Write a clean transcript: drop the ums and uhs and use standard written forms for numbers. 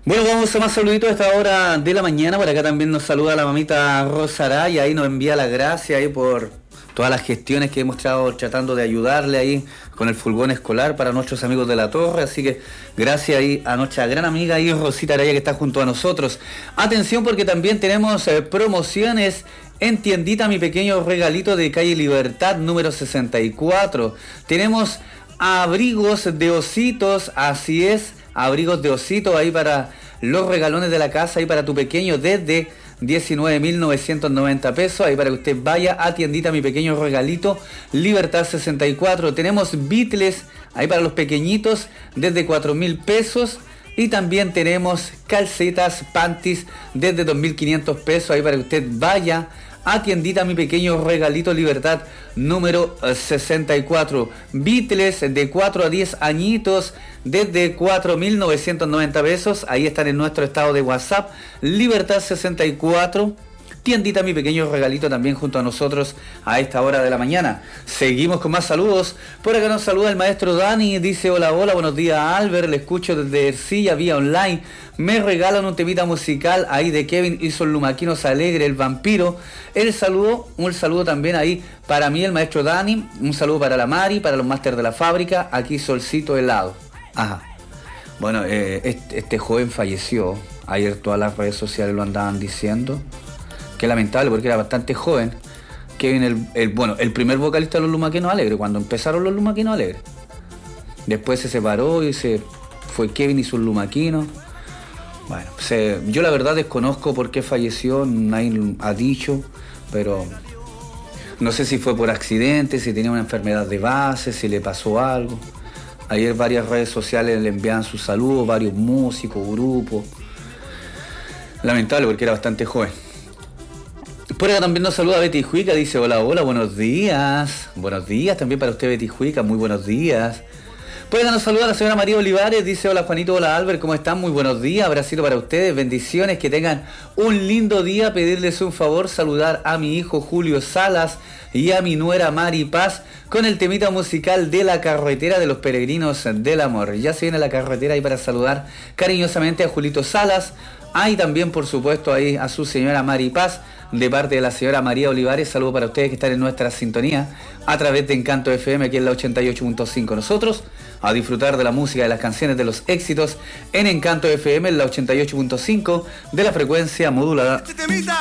Bueno, vamos a más saluditos a esta hora de la mañana. Por acá también nos saluda la mamita Rosará y ahí nos envía las gracias ahí por todas las gestiones que hemos estado tratando de ayudarle ahí con el furgón escolar para nuestros amigos de la Torre. Así que gracias ahí a nuestra gran amiga ahí Rosita Araya que está junto a nosotros. Atención porque también tenemos promociones en tiendita Mi Pequeño Regalito de calle Libertad número 64. Tenemos abrigos de ositos, así es. Abrigos de osito ahí para los regalones de la casa, ahí para tu pequeño desde 19.990 pesos, ahí para que usted vaya a tiendita Mi Pequeño Regalito, Libertad 64. Tenemos Beatles ahí para los pequeñitos desde 4.000 pesos. Y también tenemos calcetas, panties desde 2.500 pesos, ahí para que usted vaya a tiendita Mi Pequeño Regalito Libertad número 64. Beatles de 4 a 10 añitos desde 4.990 pesos. Ahí están en nuestro estado de WhatsApp. Libertad 64. Tiendita Mi Pequeño Regalito también junto a nosotros a esta hora de la mañana. Seguimos con más saludos. Por acá nos saluda el maestro Dani. Dice: hola, buenos días Albert. Le escucho desde Ercilla vía online. Me regalan un temita musical ahí de Kevin y Son Lumaquinos Alegre, el vampiro. Un saludo también ahí para mí, el maestro Dani. Un saludo para la Mari, para los máster de la fábrica. Aquí Solcito Helado. Ajá. Bueno, este joven falleció. Ayer todas las redes sociales lo andaban diciendo. Qué lamentable porque era bastante joven. Kevin, el primer vocalista de los Lumaquinos Alegres, cuando empezaron los Lumaquinos Alegres. Después se separó y se fue Kevin y sus Lumaquinos. Bueno, yo la verdad desconozco por qué falleció, nadie ha dicho, pero no sé si fue por accidente, si tenía una enfermedad de base, si le pasó algo. Ayer varias redes sociales le enviaban sus saludos, varios músicos, grupos. Lamentable porque era bastante joven. Por acá también nos saluda Betty Juica, dice: hola, buenos días. Buenos días también para usted, Betty Juica, muy buenos días. Por acá nos saluda la señora María Olivares, dice: hola Juanito, hola Albert, ¿cómo están? Muy buenos días, abracito para ustedes, bendiciones, que tengan un lindo día. Pedirles un favor, saludar a mi hijo Julio Salas y a mi nuera Mari Paz con el temita musical de La Carretera de los Peregrinos del Amor. Ya se viene la carretera ahí para saludar cariñosamente a Julito Salas. Y también, por supuesto, ahí a su señora Mari Paz, de parte de la señora María Olivares. Saludos para ustedes que están en nuestra sintonía a través de Encanto FM, aquí en la 88.5. Nosotros a disfrutar de la música, de las canciones, de los éxitos en Encanto FM, en la 88.5 de la frecuencia modulada.